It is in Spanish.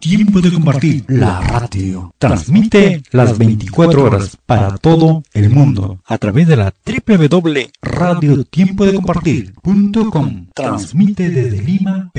Tiempo de Compartir, la radio. Transmite las 24 horas para todo el mundo a través de la www.radiotiempodecompartir.com. Transmite desde Lima, Perú.